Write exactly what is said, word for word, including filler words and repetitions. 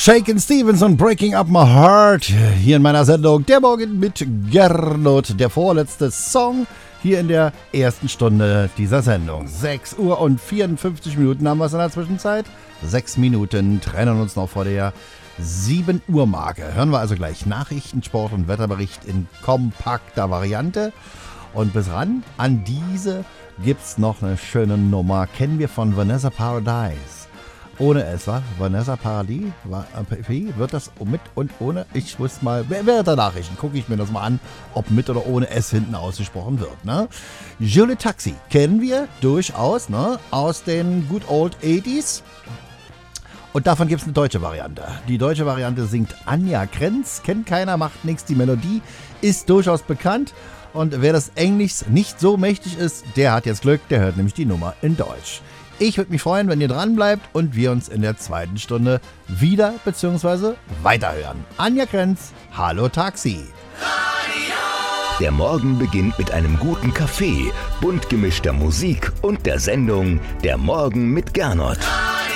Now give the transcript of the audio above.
Shakin' Stevens und Breaking Up My Heart hier in meiner Sendung Der Morgen mit Gernot. Der vorletzte Song hier in der ersten Stunde dieser Sendung. sechs Uhr und vierundfünfzig Minuten haben wir es in der Zwischenzeit. Sechs Minuten trennen uns noch vor der sieben Uhr Marke. Hören wir also gleich Nachrichten, Sport und Wetterbericht in kompakter Variante. Und bis ran an diese gibt's noch eine schöne Nummer. Kennen wir von Vanessa Paradise. Ohne S, wa? Vanessa Paradis? Wie wird das mit und ohne? Ich muss mal, während der Nachrichten gucke ich mir das mal an, ob mit oder ohne S hinten ausgesprochen wird. Ne? Julie Taxi kennen wir durchaus, ne? Aus den Good Old achtziger. Und davon gibt es eine deutsche Variante. Die deutsche Variante singt Anja Krenz. Kennt keiner, macht nichts. Die Melodie ist durchaus bekannt. Und wer das Englisch nicht so mächtig ist, der hat jetzt Glück. Der hört nämlich die Nummer in Deutsch. Ich würde mich freuen, wenn ihr dran bleibt und wir uns in der zweiten Stunde wieder bzw. weiterhören. Anja Krenz, Hallo Taxi. Der Morgen beginnt mit einem guten Kaffee, bunt gemischter Musik und der Sendung Der Morgen mit Gernot.